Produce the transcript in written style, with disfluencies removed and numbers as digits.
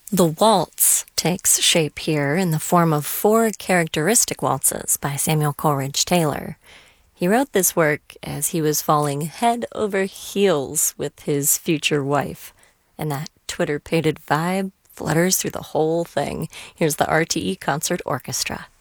The waltz takes shape here in the form of four characteristic waltzes by Samuel Coleridge Taylor. He wrote this work as he was falling head over heels with his future wife, and that Twitter-pated vibe flutters through the whole thing. Here's the RTE Concert Orchestra.